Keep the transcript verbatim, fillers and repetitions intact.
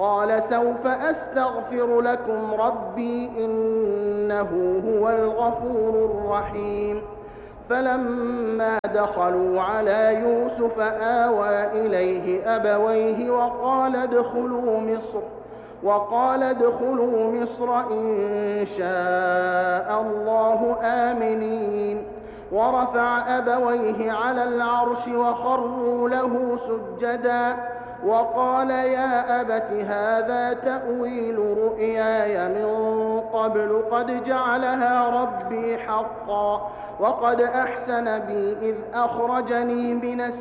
قال سوف أستغفر لكم ربي إنه هو الغفور الرحيم. فلما دخلوا على يوسف آوى إليه أبويه وقال ادخلوا مصر وقال ادخلوا مصر إن شاء الله آمنين. ورفع أبويه على العرش وخروا له سجدا وقال يا أبت هذا تأويل رؤياي من قبل قد جعلها ربي حقا وقد أحسن بي إذ أخرجني من